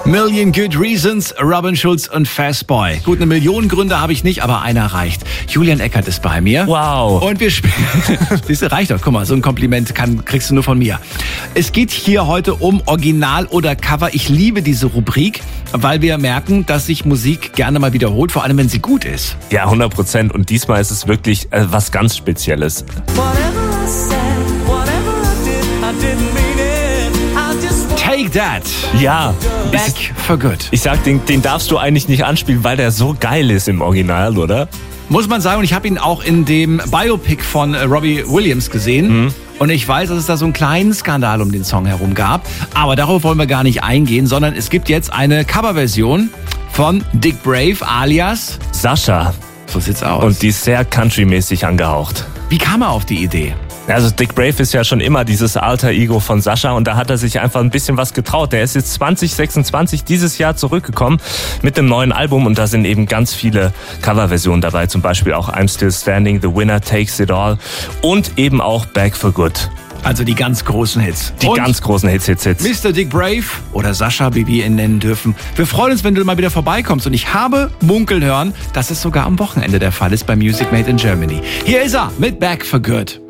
Million Good Reasons, Robin Schulz und Fastboy. Gut, 1 Million Gründe habe ich nicht, aber einer reicht. Julian Eckert ist bei mir. Wow. Und wir spielen... Siehst du, reicht doch. Guck mal, so ein Kompliment kriegst du nur von mir. Es geht hier heute um Original oder Cover. Ich liebe diese Rubrik, weil wir merken, dass sich Musik gerne mal wiederholt, vor allem wenn sie gut ist. Ja, 100%. Und diesmal ist es wirklich was ganz Spezielles. Take That. Ja. Back for Good. Ich sag, den darfst du eigentlich nicht anspielen, weil der so geil ist im Original, oder? Muss man sagen, und ich habe ihn auch in dem Biopic von Robbie Williams gesehen. Und ich weiß, dass es da so einen kleinen Skandal um den Song herum gab. Aber darauf wollen wir gar nicht eingehen, sondern es gibt jetzt eine Coverversion von Dick Brave alias Sascha. So sieht's aus. Und die ist sehr countrymäßig angehaucht. Wie kam er auf die Idee? Also Dick Brave ist ja schon immer dieses alter Ego von Sascha und da hat er sich einfach ein bisschen was getraut. Der ist jetzt 2026 dieses Jahr zurückgekommen mit einem neuen Album und da sind eben ganz viele Coverversionen dabei. Zum Beispiel auch I'm Still Standing, The Winner Takes It All und eben auch Back for Good. Also die ganz großen Hits. Die ganz großen Hits. Mr. Dick Brave oder Sascha, wie wir ihn nennen dürfen. Wir freuen uns, wenn du mal wieder vorbeikommst. Und ich habe munkeln hören, dass es sogar am Wochenende der Fall ist bei Music Made in Germany. Hier ist er mit Back for Good.